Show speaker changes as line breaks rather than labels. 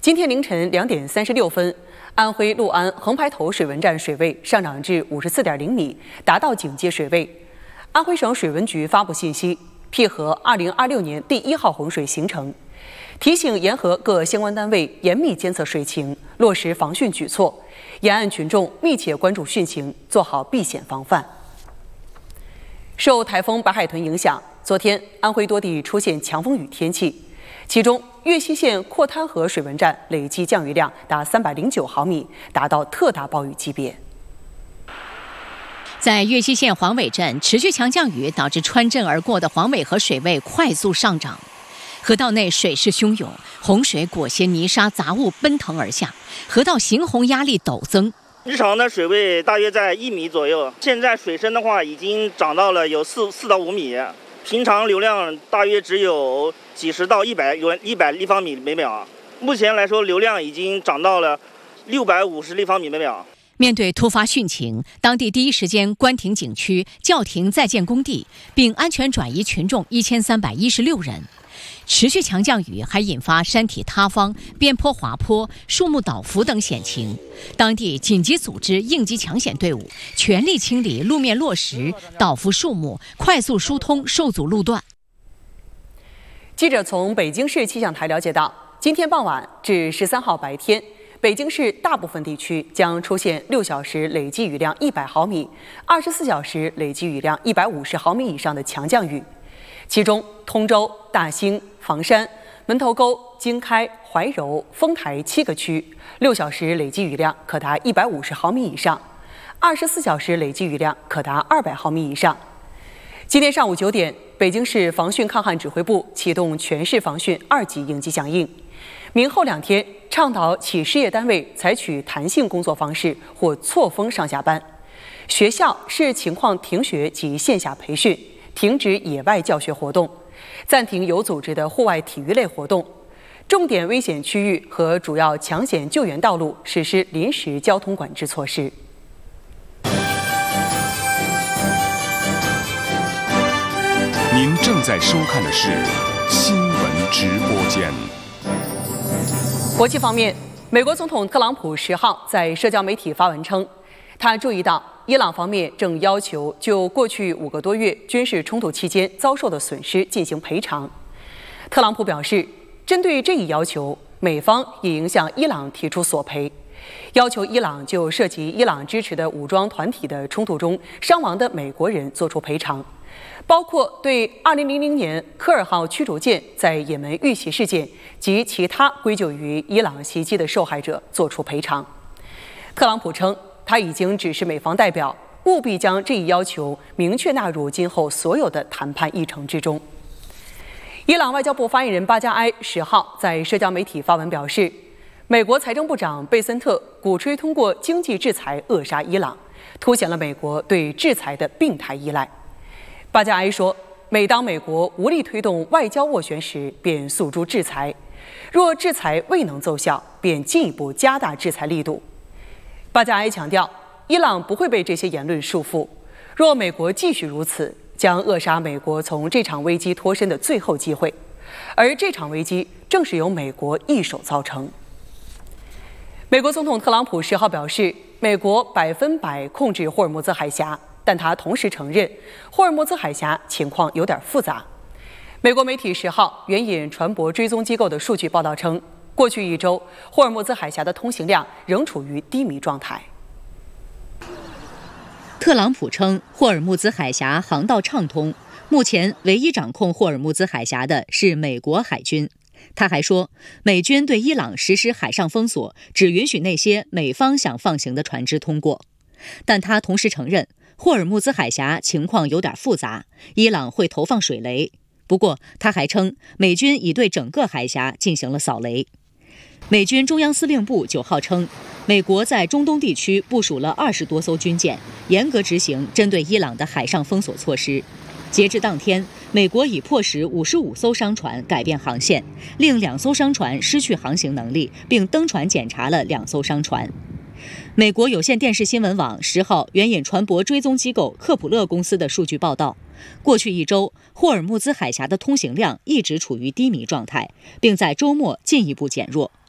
今天凌晨2点36分，安徽六安横排头水文站水位上涨至54.0米，达到警戒水位。安徽省水文局发布信息，配合2026年第1号洪水形成，提醒沿河各相关单位严密监测水情，落实防汛举措，沿岸群众密切关注汛情，做好避险防范。受台风白海豚影响，昨天安徽多地出现强风雨天气，其中岳西县阔滩河水文站累计降雨量达309毫米，达到特大暴雨级别。
在岳西县黄尾镇，持续强降雨导致穿镇而过的黄尾河水位快速上涨，河道内水势汹涌，洪水裹挟泥沙杂物奔腾而下，河道行洪压力陡增。
日常的水位大约在1米左右，现在水深的话已经涨到了有4到5米，平常流量大约只有几十到100立方米每秒，目前来说流量已经涨到了650立方米每秒。
面对突发汛情，当地第一时间关停景区，叫停在建工地，并安全转移群众1316人。持续强降雨还引发山体塌方、边坡滑坡、树木倒伏等险情，当地紧急组织应急抢险队伍，全力清理路面落石、倒伏树木，快速疏通受阻路段。
记者从北京市气象台了解到，今天傍晚至13号白天，北京市大部分地区将出现6小时累计雨量100毫米、24小时累计雨量150毫米以上的强降雨。其中，通州、大兴、房山、门头沟、经开、怀柔、丰台7个区6小时累计雨量可达150毫米以上，24小时累计雨量可达200毫米以上。今天上午9点，北京市防汛抗旱指挥部启动全市防汛2级应急响应。明后2天，倡导企事业单位采取弹性工作方式或错峰上下班，学校视情况停学及线下培训，停止野外教学活动，暂停有组织的户外体育类活动，重点危险区域和主要抢险救援道路实施临时交通管制措施。
您正在收看的是新闻直播间。
国际方面，美国总统特朗普10号在社交媒体发文称，他注意到伊朗方面正要求就过去5个多月军事冲突期间遭受的损失进行赔偿。特朗普表示，针对这一要求，美方也应向伊朗提出索赔，要求伊朗就涉及伊朗支持的武装团体的冲突中伤亡的美国人作出赔偿，包括对2000年科尔号驱逐舰在也门遇袭事件及其他归咎于伊朗袭击的受害者作出赔偿。特朗普称，他已经指示美方代表务必将这一要求明确纳入今后所有的谈判议程之中。伊朗外交部发言人巴加埃10号在社交媒体发文表示，美国财政部长贝森特鼓吹通过经济制裁扼杀伊朗，凸显了美国对制裁的病态依赖。巴加埃说，每当美国无力推动外交斡旋时，便诉诸制裁；若制裁未能奏效，便进一步加大制裁力度。巴加埃强调，伊朗不会被这些言论束缚，若美国继续如此，将扼杀美国从这场危机脱身的最后机会，而这场危机正是由美国一手造成。美国总统特朗普10号表示，美国100%控制霍尔木兹海峡，但他同时承认，霍尔木兹海峡情况有点复杂。美国媒体10号援引船舶追踪机构的数据报道称，过去1周，霍尔木兹海峡的通行量仍处于低迷状态。
特朗普称，霍尔木兹海峡航道畅通，目前唯一掌控霍尔木兹海峡的是美国海军。他还说，美军对伊朗实施海上封锁，只允许那些美方想放行的船只通过。但他同时承认，霍尔木兹海峡情况有点复杂，伊朗会投放水雷。不过，他还称，美军已对整个海峡进行了扫雷。美军中央司令部9号称，美国在中东地区部署了20多艘军舰，严格执行针对伊朗的海上封锁措施。截至当天，美国已迫使55艘商船改变航线，令2艘商船失去航行能力，并登船检查了2艘商船。美国有线电视新闻网10号援引船舶追踪机构科普勒公司的数据报道，过去1周，霍尔木兹海峡的通行量一直处于低迷状态，并在周末进一步减弱。